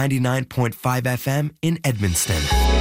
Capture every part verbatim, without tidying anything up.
ninety-nine point five F M in Edmundston.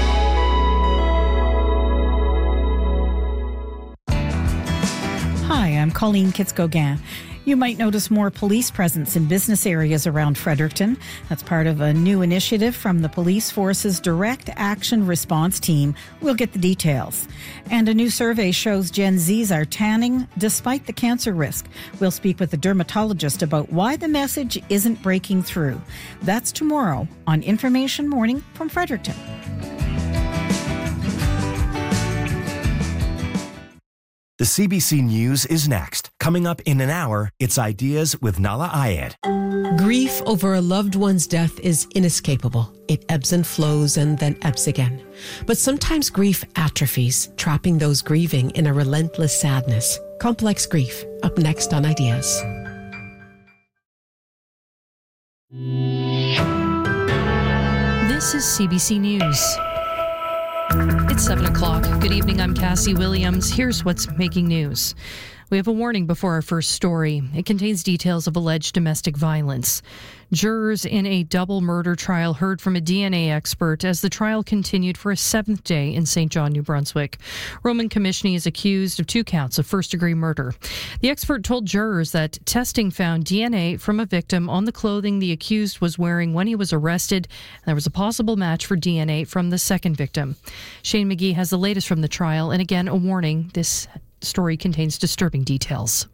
Hi, I'm Colleen Kitz-Gauguin. You might notice more police presence in business areas around Fredericton. That's part of a new initiative from the police force's Direct Action Response Team. We'll get the details. And a new survey shows Gen Zs are tanning despite the cancer risk. We'll speak with a dermatologist about why the message isn't breaking through. That's tomorrow on Information Morning from Fredericton. The C B C News is next. Coming up in an hour, it's Ideas with Nala Ayed. Grief over a loved one's death is inescapable. It ebbs and flows and then ebbs again. But sometimes grief atrophies, trapping those grieving in a relentless sadness. Complex grief, up next on Ideas. This is C B C News. It's seven o'clock. Good evening, I'm Cassie Williams. Here's what's making news. We have a warning before our first story. It contains details of alleged domestic violence. Jurors in a double murder trial heard from a D N A expert as the trial continued for a seventh day in Saint John, New Brunswick. Roman Komishny is accused of two counts of first-degree murder. The expert told jurors that testing found D N A from a victim on the clothing the accused was wearing when he was arrested. There was a possible match for D N A from the second victim. Shane McGee has the latest from the trial, and again, a warning. This story contains disturbing details.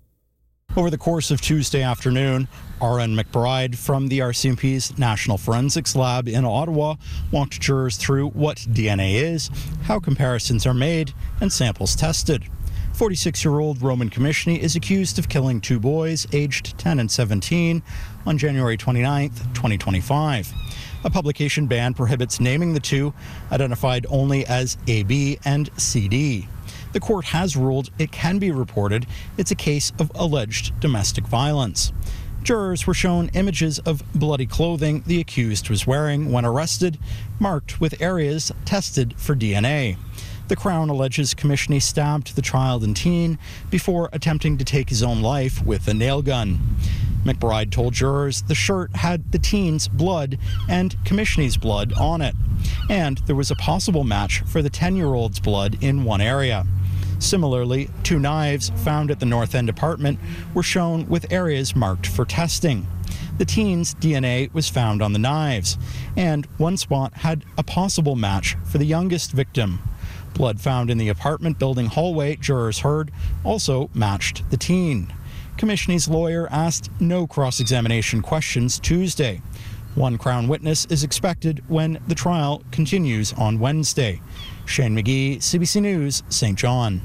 Over the course of Tuesday afternoon, R N McBride from the R C M P's National Forensics Lab in Ottawa walked jurors through what D N A is, how comparisons are made, and samples tested. forty-six-year-old Roman Komishny is accused of killing two boys aged ten and seventeen on January twenty-ninth, twenty twenty-five. A publication ban prohibits naming the two, identified only as A B and C D. The court has ruled it can be reported. It's a case of alleged domestic violence. Jurors were shown images of bloody clothing the accused was wearing when arrested, marked with areas tested for D N A. The Crown alleges Komishny stabbed the child and teen before attempting to take his own life with a nail gun. McBride told jurors the shirt had the teen's blood and Komishny's blood on it, and there was a possible match for the ten-year-old's blood in one area. Similarly, two knives found at the North End apartment were shown with areas marked for testing. The teen's D N A was found on the knives, and one spot had a possible match for the youngest victim. Blood found in the apartment building hallway, jurors heard, also matched the teen. Komishny's lawyer asked no cross-examination questions Tuesday. One Crown witness is expected when the trial continues on Wednesday. Shane McGee, C B C News, Saint John.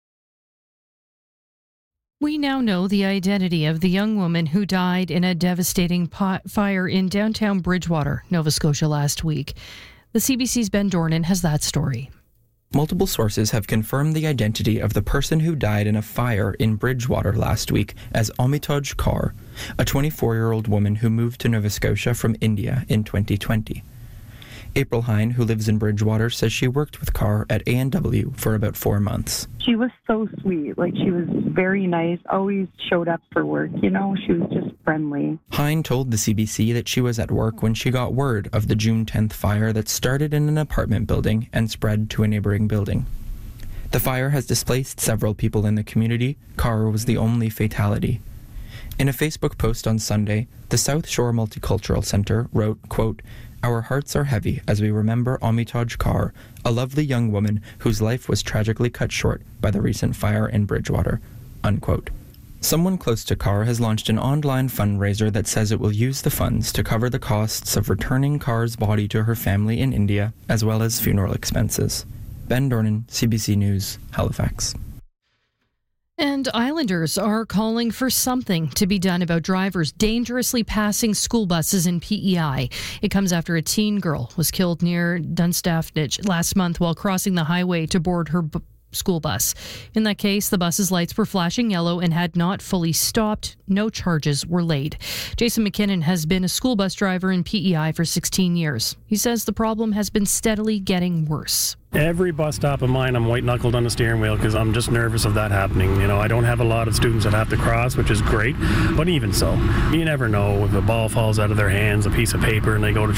We now know the identity of the young woman who died in a devastating pot fire in downtown Bridgewater, Nova Scotia last week. The C B C's Ben Dornan has that story. Multiple sources have confirmed the identity of the person who died in a fire in Bridgewater last week as Amitoj Kaur, a twenty-four-year-old woman who moved to Nova Scotia from India in twenty twenty. April Hine, who lives in Bridgewater, says she worked with Kaur at A and W for about four months. She was so sweet. Like, she was very nice, always showed up for work, you know? She was just friendly. Hine told the C B C that she was at work when she got word of the June tenth fire that started in an apartment building and spread to a neighboring building. The fire has displaced several people in the community. Kaur was the only fatality. In a Facebook post on Sunday, the South Shore Multicultural Centre wrote, quote, "Our hearts are heavy as we remember Amitoj Kaur, a lovely young woman whose life was tragically cut short by the recent fire in Bridgewater," unquote. Someone close to Kaur has launched an online fundraiser that says it will use the funds to cover the costs of returning Kaur's body to her family in India, as well as funeral expenses. Ben Dornan, C B C News, Halifax. And Islanders are calling for something to be done about drivers dangerously passing school buses in P E I. It comes after a teen girl was killed near Dunstaffnage last month while crossing the highway to board her b- school bus. In that case, the bus's lights were flashing yellow and had not fully stopped. No charges were laid. Jason McKinnon has been a school bus driver in P E I for sixteen years. He says the problem has been steadily getting worse. Every bus stop of mine, I'm white-knuckled on the steering wheel because I'm just nervous of that happening. You know, I don't have a lot of students that have to cross, which is great, but even so, you never know if a ball falls out of their hands, a piece of paper, and they go to